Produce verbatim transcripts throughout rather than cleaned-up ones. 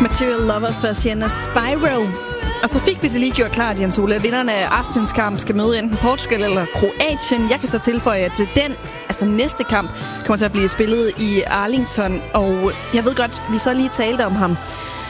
Material Lover for Sienna Spyro. Og så fik vi det lige gjort klart, Jens Ole, at vinderne af aftenens kamp skal møde enten Portugal eller Kroatien. Jeg kan så tilføje, at den, altså næste kamp, kommer til at blive spillet i Arlington. Og jeg ved godt, vi så lige talte om ham.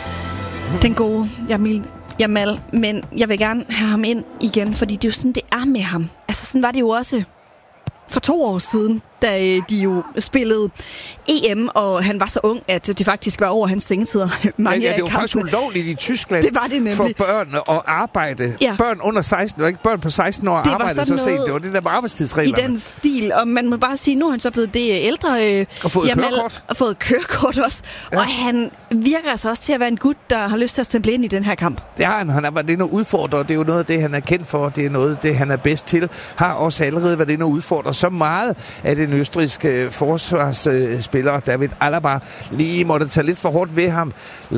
Den gode Jamil Jamal. Men jeg vil gerne have ham ind igen, fordi det er jo sådan, det er med ham. Altså sådan var det jo også for to år siden, da de jo spillede E M, og han var så ung, at det faktisk var over hans sengetider. Mange ja, ja, det var faktisk ulovligt i Tyskland. Det var det nemlig. For børn at arbejde. Ja. Børn under seksten, og ikke børn på seksten år arbejde så sent. Det var det der med arbejdstidsreglerne. I den stil, og man må bare sige, nu er han så blevet det ældre. Øh, og fået Jamal, kørekort. Og fået kørekort også. Ja. Og han virker altså også til at være en gut, der har lyst til at stemple ind i den her kamp. Det har han. Han har været inde og udfordre, det er jo noget af det, han er kendt for. Det er noget af det, han er bedst til. Har også allerede været inde og udfordre så meget af den østrigske forsvarsspiller, David Alaba, lige måtte tage lidt for hårdt ved ham.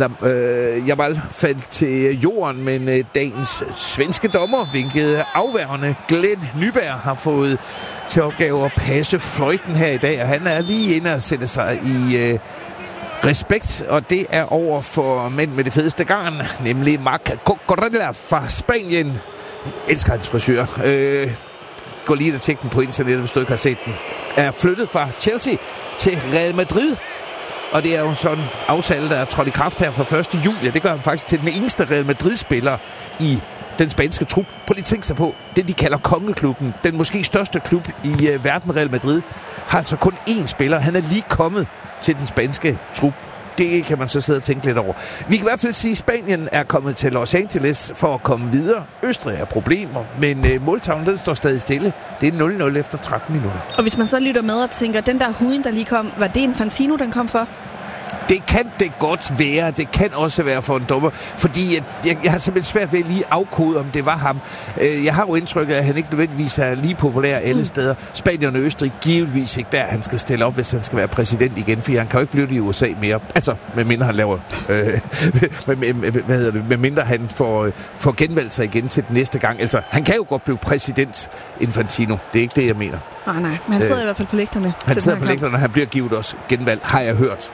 Øh, Jamal faldt til jorden, men øh, dagens svenske dommer vinkede afværgende. Glenn Nyberg har fået til opgave at passe fløjten her i dag, og han er lige inde og sætte sig i øh, respekt, og det er over for mænd med det fedeste garn, nemlig Marc Cucurella fra Spanien. Jeg elsker hans frisør. Øh, gå lige og tjek den på internettet, hvis du ikke har set den. Er flyttet fra Chelsea til Real Madrid. Og det er jo sådan en aftale, der er trådt i kraft her fra første juli. Det gør han faktisk til den eneste Real Madrid-spiller i den spanske trup. Prøv lige at tænke sig på, det de kalder kongeklubben, den måske største klub i uh, verden, Real Madrid, har altså kun én spiller. Han er lige kommet til den spanske trup. Det kan man så sidde og tænke lidt over. Vi kan i hvert fald sige, at Spanien er kommet til Los Angeles for at komme videre. Østrig er problemer, men øh, måltavlen den står stadig stille. Det er nul nul efter tretten minutter. Og hvis man så lytter med og tænker, den der huden, der lige kom, var det Infantino, den kom for? Det kan det godt være. Det kan også være for en dommer, fordi jeg, jeg, jeg har simpelthen svært ved at lige afkode, om det var ham. Jeg har jo indtrykket af, at han ikke nødvendigvis er lige populær alle mm. steder. Spanien og Østrig givetvis ikke der, han skal stille op, hvis han skal være præsident igen, for han kan jo ikke blive det i U S A mere. Altså, medmindre han laver... Øh, med, med, med, hvad hedder det? Medmindre han får, får genvalgt sig igen til den næste gang. Altså, han kan jo godt blive præsident, Infantino. Det er ikke det, jeg mener. Nej, nej. Men han sidder øh, i hvert fald på lægterne. Han sidder på lægterne, og han bliver givet også genvalgt, har jeg hørt.